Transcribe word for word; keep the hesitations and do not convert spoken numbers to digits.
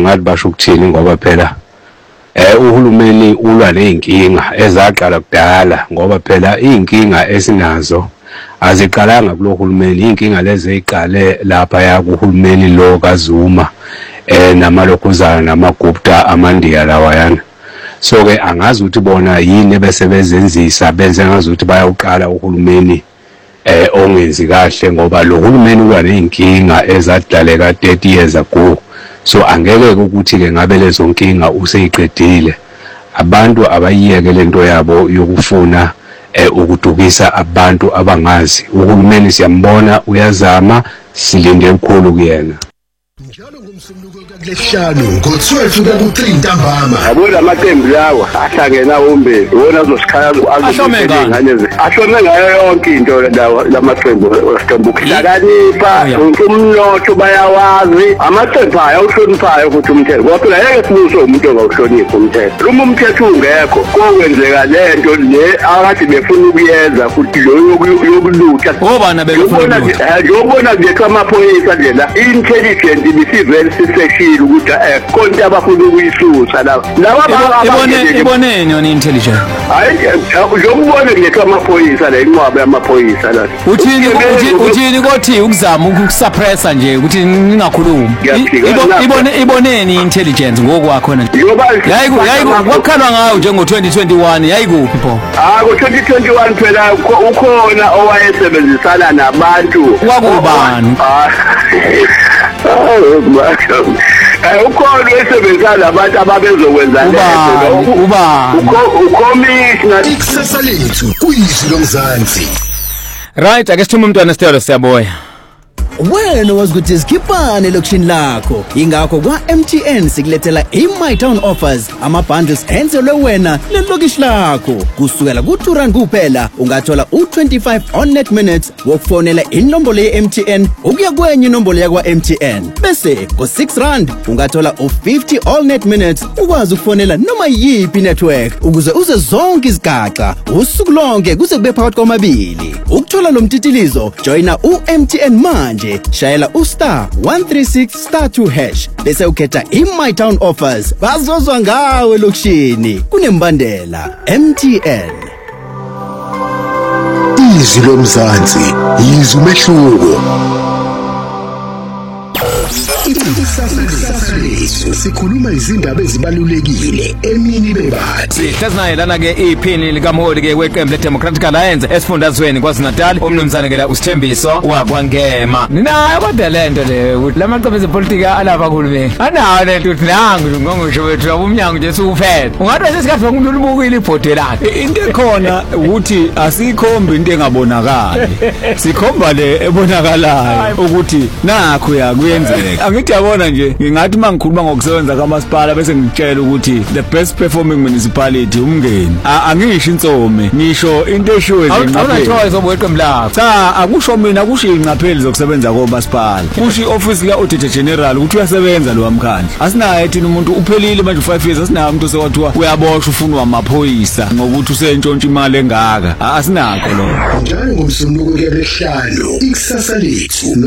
ngathi basho ukuthini ngoba phela eh uhulumeni ulwa nezinkinga ezaqala kudala ngoba phela izinkinga esinazo aziqalanga kulo hulumeni, inkinga lezi eziqale lapha ya kuhulumeni lo kaZuma eh namalokuzana namagupta amandiya lawayana. So ke angazi ukuthi bona yini bese bezenzisa benze ngazi ukuthi bayawuqala uhulumeni eh ongenzi kahle ngoba lo hulumeni ulwa nezinkinga ezadaleka thirty years ago. So angeke ukuthi ke ngabe lezo nkinga useyiqedile, abantu abayiyeke lento yabo yokufuna eh ukudukisa abantu abangazi. Uhulumeni siyambona uyazama, silinde ukukhulu kuyena. Njalo ngomsombuluko kaLesihlanu ngo-twelve ku three ntambama. Yabona amaqembu lawa ahlangena umbeni wona azosikhaya azongane ashone ngayo yonke into lawa lamaqembu wesiqembu hlakanipha umnotho bayawazi amaqembu ayawuhloniphayo ukuthi umthetho kodwa yeke sibuso umuntu ongawuhloniphi umthetho. Uma umthetho ungekho kokwenzeka lento le akade befuna ukuyenza futhi lo yokulutha obana bekufuna yobona nje amaphoyisa nje la intelligent ibisivele siseshile ukuthi eh konke abafuna ukuyisusa la laba ibone iboneni yona intelligent hayi yobona nje amaphoyisa la inqwabe amaphoyisa la uthini uthini kothi ukuzama ukusuppressa nje ukuthi ningakhulumi ibone iboneni intelligence ngokwakhona yayiku yayiku wakhalwa ngayo njengo twenty twenty-one yayikuphi pho? Ah ngo twenty twenty-one phela ukhona owayesebenzisana nabantu wakubani? Eh ukhona esebenzana abantu ababezokwenza lento uba ucommissioner ikusasa lethu kuyizwi lomzansi. Right, ake sithuma umntwana Sithelo siyaboya. Wena wazi ukuthi sikhiphane lokishini lakho, ingakho kwa M T N sikulethela i-My Town offers, ama bundles enzelwe wena lelokishi lakho. Kusukela ku-two rand kuphela ungathola u-twenty-five on net minutes wokufonela inombolo ye-M T N ukuya kwenye inombolo yakwa M T N. Bese ngo-six rand ungathola u-fifty all net minutes ukwazi ukufonela noma yiphi network ukuze uze zonke izigaxa usuku lonke kuze kube phakathi kwamabili. Ukuthola lo mtitilizo joina u-M T N manje. Shayela u star one three six star two hash bese ukhetha i-My Town offers bazozwa ngawe lokishini kunembandela. M T N izwi lomzansi yizwi umehluko. Sikhuluma izindaba ezibalulekile emini bebathi sesinaye lana ke iphini likamholi ke weqembu leDemocratic Alliance esifundazweni kwaZulu-Natal umnumzane ke la uSithembiso wakwangema. Ninayo kodwa lento le ukuthi lamaqembu ezepolitiki alapha kuhulumeni anayo lento ukuthi nangu ngongisho wethu umnyango nje siwufele ungathi sesikhathi umuntu ulubukile ibhodi lakhe. Into ekhona ukuthi asikhombi into engabonakali sikhomba le ebonakalayo ukuthi nakho ya kuyenzeka. Angithi yabona nje ngingathi mangikhuluma ngokusebenza kaMasipala bese ngitshela ukuthi the best performing municipality umngeni angisho insome ngisho into eshiwe nje ngapha choice obweqembu lakho cha akusho mina kusho inqapheli zokusebenza koMasipala kusho ioffice ka auditor general ukuthi uyasebenza lo wamkhandla asinaye thina umuntu uphelile manje five years asinaye umuntu osewathiwa uyaboshwa ufunwa amaphoyisa ngokuthi usentshontsha imali engaka asinakho lo njalo ngomsombuluko kaLesihlanu ikusasa lethu.